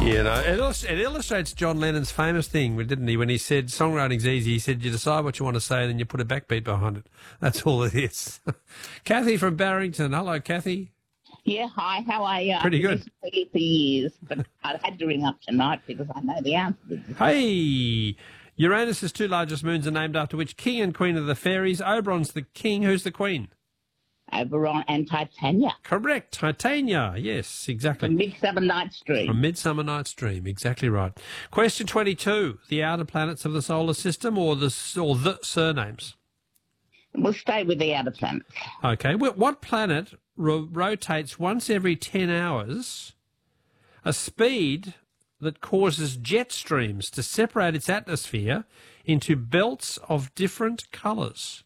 Yeah, no, it illustrates John Lennon's famous thing, didn't he? When he said songwriting's easy, he said you decide what you want to say and then you put a backbeat behind it. That's all it is. Kathy from Barrington. Hello, Kathy. Yeah, hi, how are you? Pretty good. I've been listening to you for years, but I had to ring up tonight because I know the answer. Hey, Uranus's two largest moons are named after which king and queen of the fairies? Oberon's the king. Who's the queen? Oberon and Titania. Correct, Titania. Yes, exactly. From Midsummer Night's Dream. From Midsummer Night's Dream, exactly right. Question 22. The outer planets of the solar system or the surnames? We'll stay with the outer planets. Okay. What planet rotates once every 10 hours a speed that causes jet streams to separate its atmosphere into belts of different colours?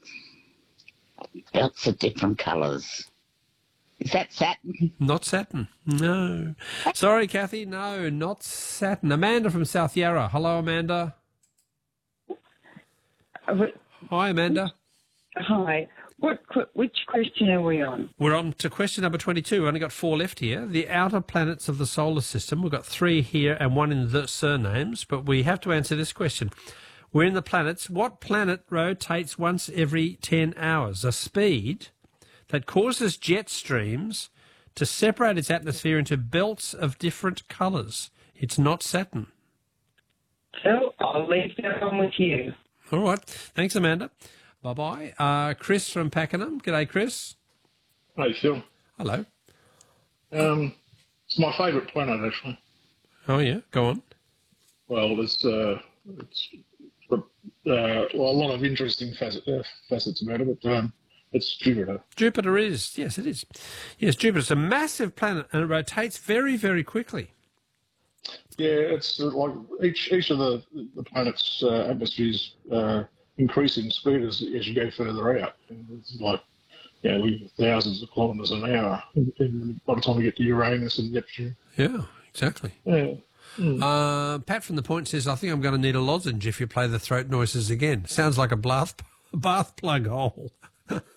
Belts of different colours. Is that Saturn? Not Saturn. No. Sorry, Kathy. No, not Saturn. Amanda from South Yarra. Hello, Amanda. Hi, Amanda. Hi. Which question are we on? We're on to question number 22. We've only got 4 left here. The outer planets of the solar system. We've got 3 here and 1 in the surnames, but we have to answer this question. We're in the planets. What planet rotates once every 10 hours? A speed that causes jet streams to separate its atmosphere into belts of different colours. It's not Saturn. So I'll leave that on with you. All right. Thanks, Amanda. Bye-bye. Chris from Pakenham. G'day, Chris. Hey, Phil. Hello. It's my favourite planet, actually. Oh, yeah? Go on. Well, a lot of interesting facets about it, but it's Jupiter. Jupiter is. Yes, it is. Yes, Jupiter's a massive planet and it rotates very, very quickly. Yeah, it's like each of the planet's atmospheres increasing speed as you go further out. It's like, thousands of kilometres an hour by the time we get to Uranus and Neptune. Yeah, exactly. Yeah. Pat from the Point says, I think I'm going to need a lozenge if you play the throat noises again. Sounds like a bath plug hole.